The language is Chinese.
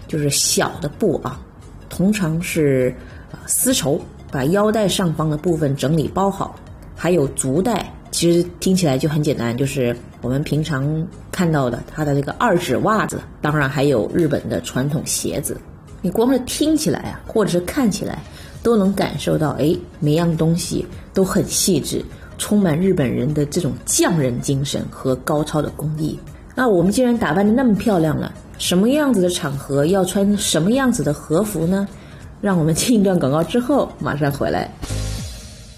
就是小的布啊，通常是丝绸，把腰带上方的部分整理包好，还有足带，其实听起来就很简单，就是我们平常看到的它的这个2指袜子，当然还有日本的传统鞋子。你光是听起来啊，或者是看起来，都能感受到，每样东西都很细致，充满日本人的这种匠人精神和高超的工艺。那我们既然打扮得那么漂亮了，什么样子的场合要穿什么样子的和服呢？让我们进一段广告之后马上回来。